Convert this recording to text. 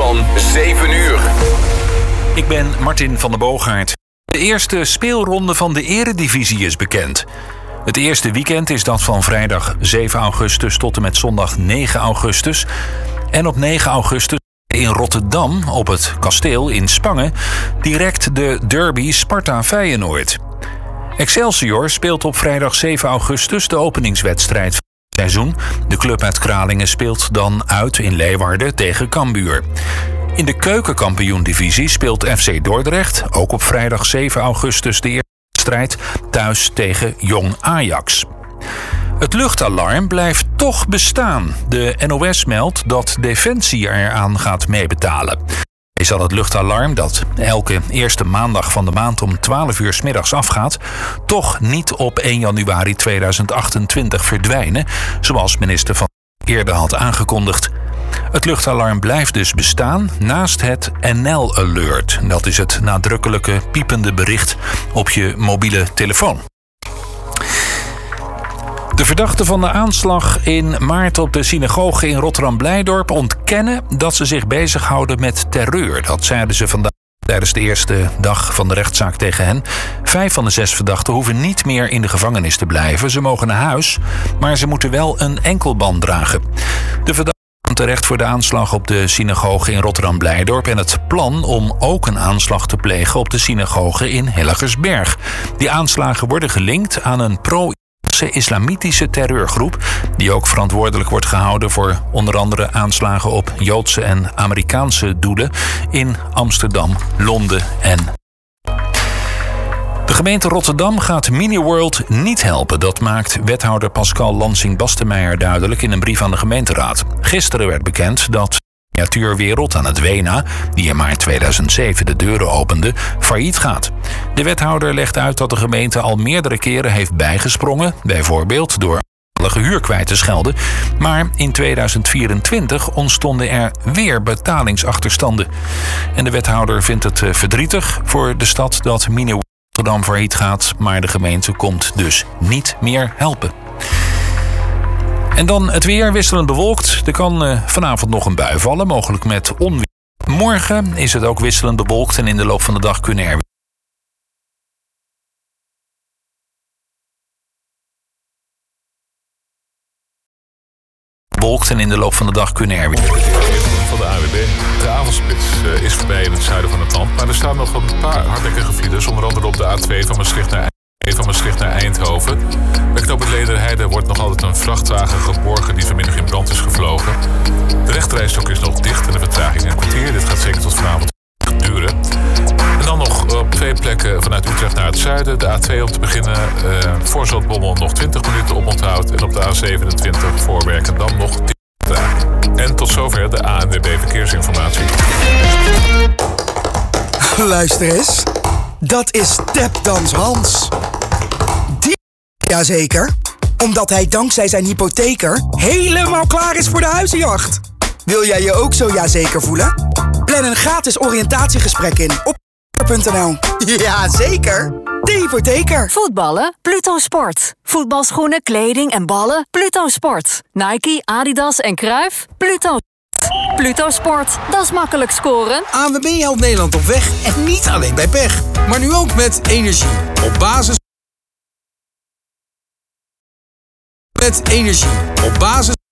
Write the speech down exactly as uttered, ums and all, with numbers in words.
van zeven uur. Ik ben Martin van der Boogaard. De eerste speelronde van de Eredivisie is bekend. Het eerste weekend is dat van vrijdag zeven augustus tot en met zondag negen augustus. En op negen augustus in Rotterdam, op het kasteel in Spangen, direct de derby Sparta-Feyenoord. Excelsior speelt op vrijdag zeven augustus de openingswedstrijd van het seizoen. De club uit Kralingen speelt dan uit in Leeuwarden tegen Cambuur. In de keukenkampioen-divisie speelt F C Dordrecht ook op vrijdag zeven augustus de eerste wedstrijd thuis tegen Jong Ajax. Het luchtalarm blijft toch bestaan. De N O S meldt dat Defensie eraan gaat meebetalen. Hij zal het luchtalarm, dat elke eerste maandag van de maand om twaalf uur 's middags afgaat, toch niet op één januari tweeduizend achtentwintig verdwijnen, zoals minister Van eerder had aangekondigd. Het luchtalarm blijft dus bestaan naast het N L Alert. Dat is het nadrukkelijke piepende bericht op je mobiele telefoon. De verdachten van de aanslag in maart op de synagoge in Rotterdam-Blijdorp ontkennen dat ze zich bezighouden met terreur. Dat zeiden ze vandaag tijdens de eerste dag van de rechtszaak tegen hen. Vijf van de zes verdachten hoeven niet meer in de gevangenis te blijven. Ze mogen naar huis, maar ze moeten wel een enkelband dragen. De verdachten kwamen terecht voor de aanslag op de synagoge in Rotterdam-Blijdorp en het plan om ook een aanslag te plegen op de synagoge in Hillegersberg. Die aanslagen worden gelinkt aan een pro- islamitische terreurgroep die ook verantwoordelijk wordt gehouden voor onder andere aanslagen op Joodse en Amerikaanse doelen in Amsterdam, Londen en... De gemeente Rotterdam gaat Mini-World niet helpen. Dat maakt wethouder Pascal Lansing-Bastenmeijer duidelijk in een brief aan de gemeenteraad. Gisteren werd bekend dat Miniatuurwereld aan het Wena, die in maart tweeduizend zeven de deuren opende, failliet gaat. De wethouder legt uit dat de gemeente al meerdere keren heeft bijgesprongen, bijvoorbeeld door alle huur kwijt te schelden. Maar in tweeduizend vierentwintig ontstonden er weer betalingsachterstanden. En de wethouder vindt het verdrietig voor de stad dat Mini Rotterdam failliet gaat, maar de gemeente komt dus niet meer helpen. En dan het weer, wisselend bewolkt. Er kan uh, vanavond nog een bui vallen, mogelijk met onweer. Morgen is het ook wisselend bewolkt en in de loop van de dag kunnen er bewolkt en in de loop van de dag kunnen er weer. Van de A W B. De avondspits uh, is voorbij in het zuiden van het land, maar er staan nog een paar hardnekkige files, onder andere op de A twee van Maastricht naar van Maastricht naar Eindhoven. Bij knooppunt Lederheide wordt nog altijd een vrachtwagen geborgen die vanmiddag in brand is gevlogen. De rechterrijstok is nog dicht en de vertraging een kwartier. Dit gaat zeker tot vanavond duren. En dan nog op twee plekken vanuit Utrecht naar het zuiden. De A twee om te beginnen. Uh, voor Zaltbommel nog twintig minuten oponthoud. En op de A zevenentwintig voor Werkendam nog tien minuten. En tot zover de A N W B Verkeersinformatie. Luister eens. Dat is Tapdans Hans. Die jazeker. Omdat hij dankzij zijn hypotheker helemaal klaar is voor de huizenjacht. Wil jij je ook zo jazeker voelen? Plan een gratis oriëntatiegesprek in op punt n l. Jazeker. De hypotheker. Voetballen? Pluto Sport. Voetbalschoenen, kleding en ballen? Pluto Sport. Nike, Adidas en Cruijff? Pluto Pluto Sport, dat is makkelijk scoren. A N W B helpt Nederland op weg en niet alleen bij pech. Maar nu ook met energie. Op basis... Met energie. Op basis...